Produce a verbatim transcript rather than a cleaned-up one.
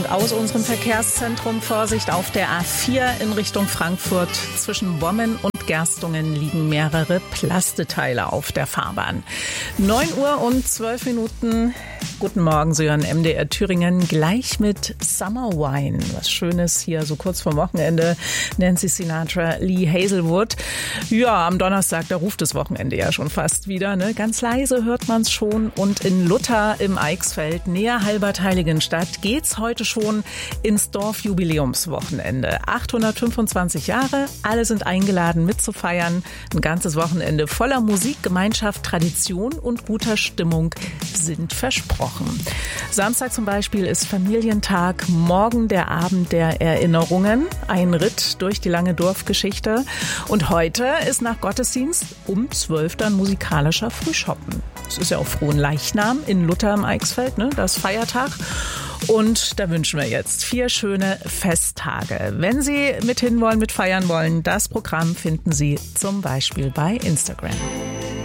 Aus unserem Verkehrszentrum Vorsicht auf der A vier in Richtung Frankfurt. Zwischen Bommen und Gerstungen liegen mehrere Plasteteile auf der Fahrbahn. neun Uhr und zwölf Minuten. Guten Morgen, Sie hören M D R Thüringen gleich mit Summer Wine. Was Schönes hier, so kurz vor Wochenende. Nancy Sinatra, Lee Hazelwood. Ja, am Donnerstag, da ruft das Wochenende ja schon fast wieder. Ne? Ganz leise hört man es schon. Und in Luther im Eichsfeld, näher Halbert-Heiligenstadt, geht's heute schon ins Dorfjubiläumswochenende. achthundertfünfundzwanzig Jahre, alle sind eingeladen mitzufeiern. Ein ganzes Wochenende voller Musik, Gemeinschaft, Tradition und guter Stimmung sind versprochen. Samstag zum Beispiel ist Familientag, morgen der Abend der Erinnerungen, ein Ritt durch die lange Dorfgeschichte. Und heute ist nach Gottesdienst um zwölf dann musikalischer Frühschoppen. Es ist ja auch Fronleichnam in Luther im Eichsfeld, ne? Das ist Feiertag. Und da wünschen wir jetzt vier schöne Festtage. Wenn Sie mit hin wollen, mit feiern wollen, das Programm finden Sie zum Beispiel bei Instagram.